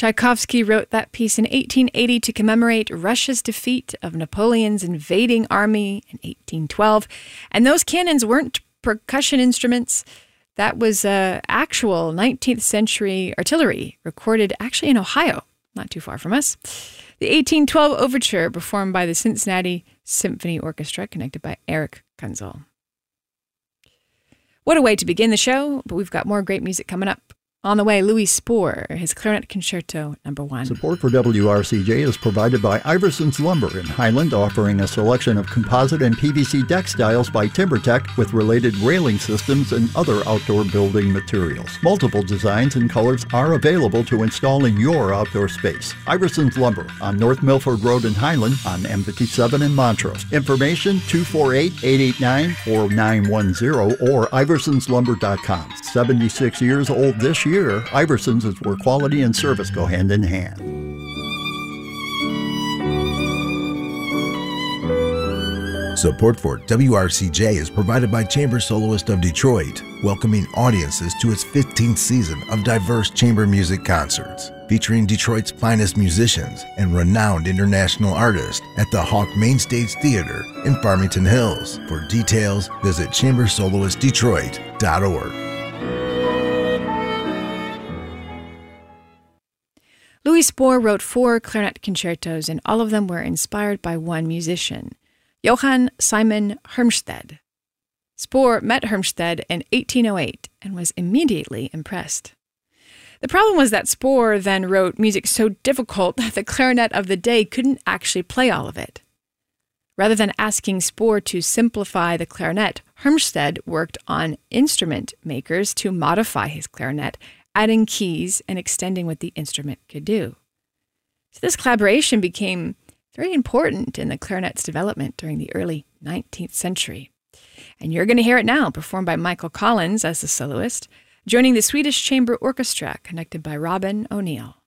Tchaikovsky wrote that piece in 1880 to commemorate Russia's defeat of Napoleon's invading army in 1812. And those cannons weren't percussion instruments. That was actual 19th century artillery recorded actually in Ohio, not too far from us. The 1812 Overture, performed by the Cincinnati Symphony Orchestra, conducted by Eric Kunzel. What a way to begin the show, but we've got more great music coming up. On the way, Louis Spohr, his Clarinet Concerto No. 1. Support for WRCJ is provided by Iverson's Lumber in Highland, offering a selection of composite and PVC deck styles by TimberTech with related railing systems and other outdoor building materials. Multiple designs and colors are available to install in your outdoor space. Iverson's Lumber on North Milford Road in Highland on M57 in Montrose. Information 248-889-4910 or iversonslumber.com. 76 years old this year. Iversons is where quality and service go hand in hand. Support for WRCJ is provided by Chamber Soloist of Detroit, welcoming audiences to its 15th season of diverse chamber music concerts, featuring Detroit's finest musicians and renowned international artists at the Hawk Mainstage Theater in Farmington Hills. For details, visit chambersoloistdetroit.org. Louis Spohr wrote 4 clarinet concertos, and all of them were inspired by one musician, Johann Simon Hermsted. Spohr met Hermsted in 1808 and was immediately impressed. The problem was that Spohr then wrote music so difficult that the clarinet of the day couldn't actually play all of it. Rather than asking Spohr to simplify the clarinet, Hermsted worked on instrument makers to modify his clarinet, adding keys and extending what the instrument could do. So this collaboration became very important in the clarinet's development during the early 19th century. And you're going to hear it now, performed by Michael Collins as the soloist, joining the Swedish Chamber Orchestra, conducted by Robin O'Neill.